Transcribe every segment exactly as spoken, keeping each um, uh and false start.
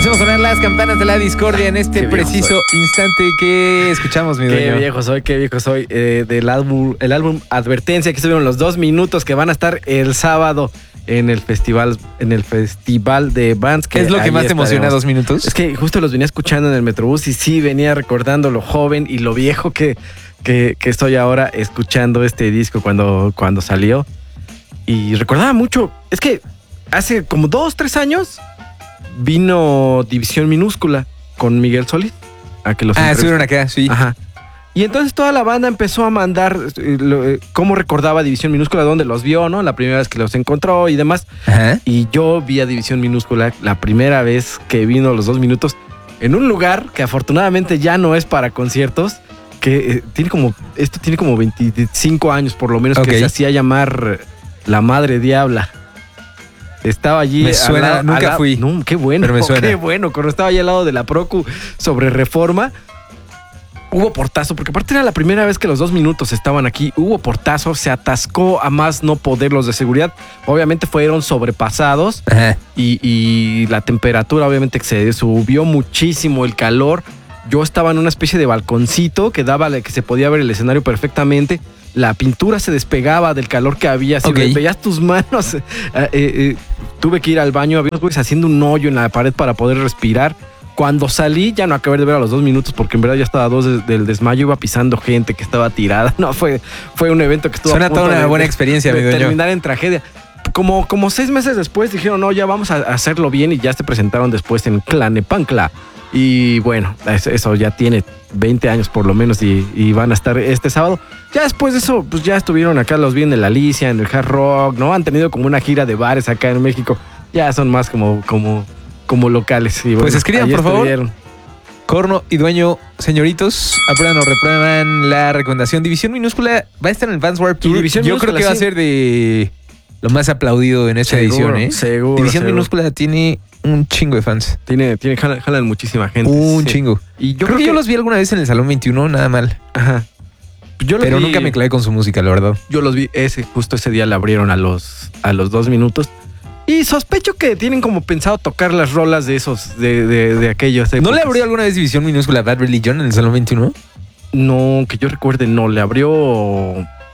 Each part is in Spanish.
Hacemos sonar las campanas de la discordia en este preciso instante que escuchamos, mi dueño. Qué viejo soy, qué viejo soy. Eh, del álbum, el álbum Advertencia, que estuvieron los dos minutos que van a estar el sábado en el festival, en el festival de bands. ¿Qué es lo que más te emociona, dos minutos? Es que justo los venía escuchando en el Metrobús y sí venía recordando lo joven y lo viejo que, que, que estoy ahora escuchando este disco cuando, cuando salió. Y recordaba mucho, es que hace como dos, tres años vino División Minúscula con Miguel Solís. A que los ah, estuvieron acá, sí. Ajá. Y entonces toda la banda empezó a mandar eh, lo, eh, cómo recordaba División Minúscula, dónde los vio, ¿no? La primera vez que los encontró y demás. Ajá. Y yo vi a División Minúscula la primera vez que vino los dos minutos en un lugar que afortunadamente ya no es para conciertos, que eh, tiene como, esto tiene como veinticinco años por lo menos, okay, que se hacía llamar La Madre Diabla. Estaba allí. Me suena, lado, nunca la, fui. No, qué bueno, pero me suena. Qué bueno. Cuando estaba allí al lado de la Procu sobre Reforma, hubo portazo, porque aparte era la primera vez que los dos minutos estaban aquí. Hubo portazo, se atascó a más no poder los de seguridad. Obviamente fueron sobrepasados. Ajá. Y, y la temperatura obviamente se subió muchísimo, el calor. Yo estaba en una especie de balconcito que daba, que se podía ver el escenario perfectamente. La pintura se despegaba del calor que había. Si okay. veías tus manos, eh, eh, eh, tuve que ir al baño. Había unos güeyes haciendo un hoyo en la pared para poder respirar. Cuando salí, ya no acabé de ver a los dos minutos porque en verdad ya estaba a dos de, del desmayo. Iba pisando gente que estaba tirada. No, fue, fue un evento que estuvo Suena a punto toda una de, buena de, experiencia, de mi dueño. terminar en tragedia. Como, como seis meses después dijeron, no, ya vamos a hacerlo bien, y ya se presentaron después en Tlalnepantla. Y bueno, eso ya tiene veinte años por lo menos y, y van a estar este sábado. Ya después de eso, pues ya estuvieron acá, los vi en el Alicia, en el Hard Rock, ¿no? Han tenido como una gira de bares acá en México. Ya son más como, como, como locales. Y bueno, pues escriban, por estuvieron. favor. Corno y Dueño, señoritos, aprueban o reprueban la recomendación. División Minúscula va a estar en el Vans Warped Tour. Yo creo que sí. va a ser de lo más aplaudido en esta seguro, edición, ¿eh? Seguro. División seguro. Minúscula tiene un chingo de fans. Tiene, tiene, jalan, jalan muchísima gente. Un sí. chingo. Y yo creo, creo que, que yo los vi alguna vez en el Salón veintiuno, nada mal. Ajá. Yo Pero vi, nunca me clavé con su música, la verdad. Yo los vi, ese, justo ese día le abrieron a los, a los dos minutos. Y sospecho que tienen como pensado tocar las rolas de esos, de, de, de aquellos. ¿No le abrió alguna vez División Minúscula a Bad Religion en el Salón veintiuno? No, que yo recuerde, no. Le abrió...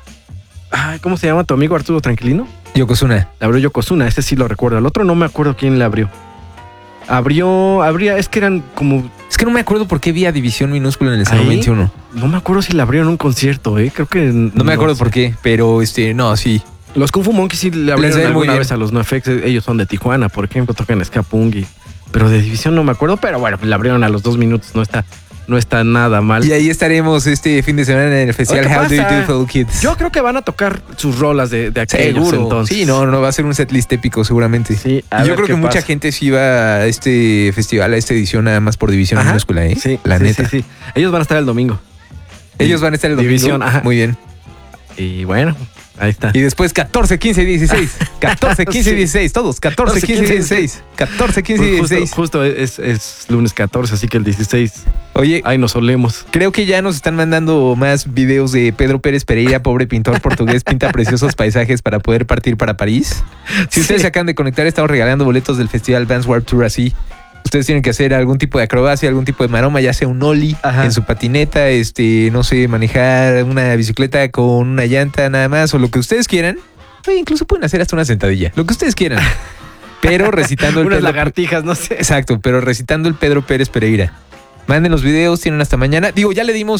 Ay, ¿cómo se llama tu amigo Arturo Tranquilino? Yokozuna. Le abrió Yokozuna, ese sí lo recuerdo. El otro no me acuerdo quién le abrió. Abrió, abría, es que eran como... Es que no me acuerdo por qué vi a División Minúscula en el Salón veintiuno. No me acuerdo si le abrieron un concierto, ¿eh? Creo que... No, no me acuerdo sé. por qué, pero este, no, sí. Los Kung Fu Monkeys sí le abrieron alguna vez a los NoFX. Ellos son de Tijuana, por ejemplo, tocan ska punk. Y, pero de División no me acuerdo, pero bueno, le abrieron a los dos minutos, no está... No está nada mal. Y ahí estaremos este fin de semana en el festival How Do You Do Fellow Kids. Yo creo que van a tocar sus rolas de, de aquellos seguro. Entonces. Sí, no, no va a ser un setlist épico seguramente. Sí, yo creo que pasa. Mucha gente sí va a este festival, a esta edición nada más por División ajá. Minúscula, ¿eh? Sí, la sí, neta. Sí, sí. Ellos van a estar el domingo. Ellos van a estar el domingo. División, ajá. Muy bien. Y bueno, ahí está. Y después catorce, quince, dieciséis. catorce, quince, sí. dieciséis. Todos. catorce, quince, dieciséis. catorce, quince, pues dieciséis. Justo, justo es, es lunes catorce, así que el dieciséis. Oye, ahí nos solemos. Creo que ya nos están mandando más videos de Pedro Pérez Pereira, pobre pintor portugués, pinta preciosos paisajes para poder partir para París. Si ustedes se acaban de conectar, estamos regalando boletos del Festival Vans Warped Tour así. Ustedes tienen que hacer algún tipo de acrobacia, algún tipo de maroma, ya sea un ollie Ajá. en su patineta, este, no sé, manejar una bicicleta con una llanta nada más, o lo que ustedes quieran. Oye, incluso pueden hacer hasta una sentadilla, lo que ustedes quieran. Pero recitando el Unas Pedro... lagartijas, no sé. Exacto, pero recitando el Pedro Pérez Pereira. Manden los videos, tienen hasta mañana. Digo, ya le dimos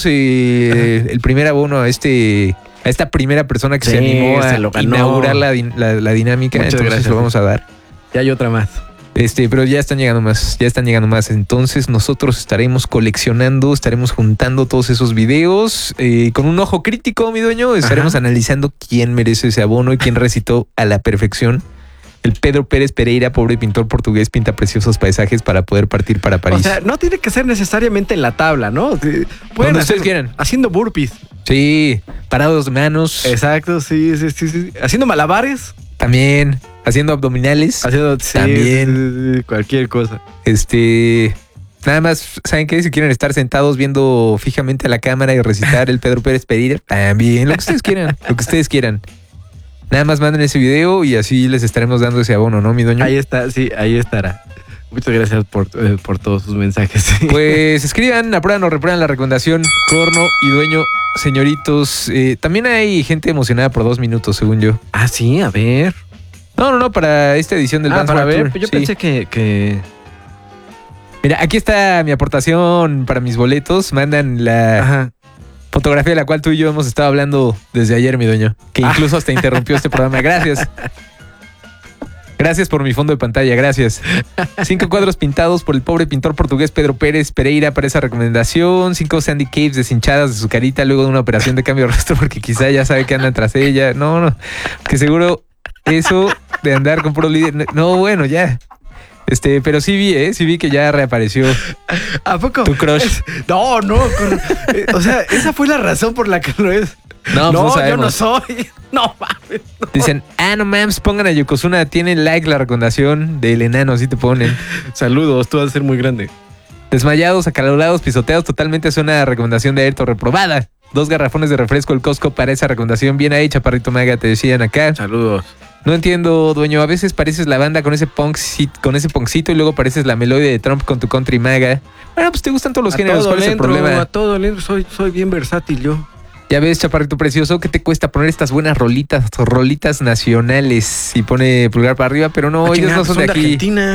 eh, el primer abono a este... a esta primera persona que sí, se animó a se inaugurar la, la, la dinámica. Muchas entonces gracias. Lo vamos a dar. Ya hay otra más. Este, pero ya están llegando más, ya están llegando más. Entonces nosotros estaremos coleccionando, estaremos juntando todos esos videos eh, con un ojo crítico, mi dueño. Estaremos Ajá. analizando quién merece ese abono y quién recitó a la perfección. El Pedro Pérez Pereira, pobre pintor portugués, pinta preciosos paisajes para poder partir para París. O sea, no tiene que ser necesariamente en la tabla, ¿no? Pueden ustedes quieran. Haciendo burpees. Sí, parados de manos. Exacto, sí, sí, sí, sí. Haciendo malabares. También. Haciendo abdominales. Haciendo, sí, también. Sí, sí, cualquier cosa. Este... Nada más, ¿saben qué? Si quieren estar sentados viendo fijamente a la cámara y recitar el Pedro Pérez Pereira, también. Lo que ustedes quieran, lo que ustedes quieran. Nada más manden ese video y así les estaremos dando ese abono, ¿no, mi dueño? Ahí está, sí, ahí estará. Muchas gracias por, eh, por todos sus mensajes. Pues escriban, aprueban o reprueban la recomendación. Corno y Dueño, señoritos. Eh, también hay gente emocionada por dos minutos, según yo. Ah, sí, a ver. No, no, no, para esta edición del Ah, Vans para Warped ver, Tour. yo Sí. pensé que, que... Mira, aquí está mi aportación para mis boletos. Mandan la Ajá. fotografía de la cual tú y yo hemos estado hablando desde ayer, mi dueño. Que incluso hasta interrumpió este programa. Gracias. Gracias por mi fondo de pantalla, gracias. Cinco cuadros pintados por el pobre pintor portugués Pedro Pérez Pereira para esa recomendación. Cinco Sandy Caves deshinchadas de su carita luego de una operación de cambio de rostro porque quizá ya sabe que andan tras ella. No, no, que seguro eso de andar con puro líder. No, bueno, ya. Este, pero sí vi, ¿eh? Sí vi que ya reapareció ¿A poco? tu crush. Es- no, no. con- eh, o sea, esa fue la razón por la que lo es. No, pues no yo no sabemos. soy. No mames. no. Dicen, ah, no mames, pongan a Yokozuna. Tienen like la recomendación del enano, así te ponen. Saludos, tú vas a ser muy grande. Desmayados, acalorados, pisoteados, totalmente es una recomendación de Ayrton reprobada. Dos garrafones de refresco el Costco para esa recomendación. Bien ahí, Chaparrito Maga, te decían acá. Saludos. No entiendo, dueño. A veces pareces la banda con ese punk, con ese punkcito y luego pareces la melodía de Trump con tu country maga. Bueno, pues te gustan todos los A géneros. todo ¿Cuál es le el entro, problema? A todo le entro, soy, soy bien versátil yo. Ya ves, Chaparrito Precioso, ¿qué te cuesta poner estas buenas rolitas, rolitas nacionales? Y pone pulgar para arriba, pero no, Ah, ellos chingada, no son de de aquí. Argentina.